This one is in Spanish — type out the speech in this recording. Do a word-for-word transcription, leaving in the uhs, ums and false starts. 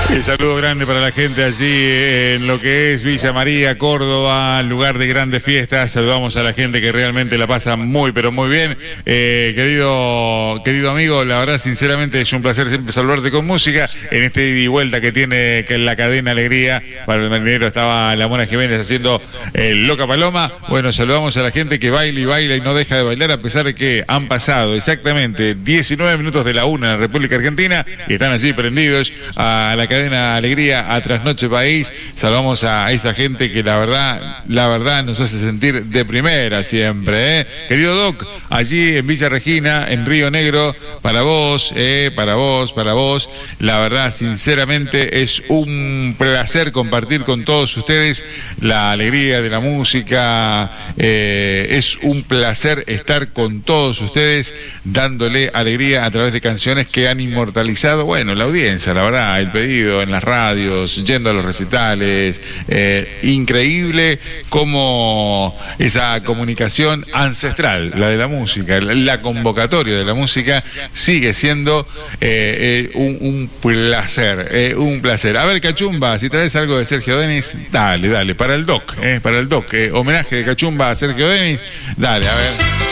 Un saludo grande para la gente allí en lo que es Villa María, Córdoba, lugar de grandes fiestas. Saludamos a la gente que realmente la pasa muy, pero muy bien. Eh, querido, querido amigo, la verdad, sinceramente, es un placer siempre saludarte con música en este ida y vuelta que tiene que en la cadena Alegría. Para el marinero estaba la Mona Jiménez haciendo el Loca Paloma. Bueno, saludamos a la gente que baila y baila y no deja de bailar, a pesar de que han pasado exactamente diecinueve minutos de la una en la República Argentina y están allí prendidos a la cadena Alegría, a Trasnoche País. Saludamos a esa gente que la verdad, la verdad nos hace sentir de primera siempre, ¿eh? Querido Doc, allí en Villa Regina, en Río Negro, para vos, eh, para vos, para vos, la verdad, sinceramente, es un placer compartir con todos ustedes la alegría de la música, eh, es un placer estar con todos ustedes, dándole alegría a través de canciones que han inmortalizado, bueno, la audiencia, la verdad, el pedido en las radios, yendo a los recitales, eh, increíble como esa comunicación ancestral, la de la música, la, la convocatoria de la música sigue siendo eh, eh, un, un placer, eh, un placer. A ver, Cachumba, si traes algo de Sergio Denis, dale, dale, para el Doc, eh, para el Doc, eh, homenaje de Cachumba a Sergio Denis, dale, a ver.